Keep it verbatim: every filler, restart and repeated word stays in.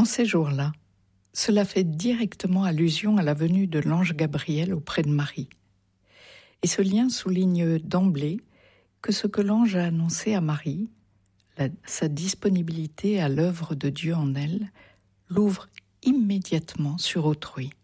ces jours-là, cela fait directement allusion à la venue de l'ange Gabriel auprès de Marie. Et ce lien souligne d'emblée que ce que l'ange a annoncé à Marie, la, sa disponibilité à l'œuvre de Dieu en elle, l'ouvre immédiatement sur autrui.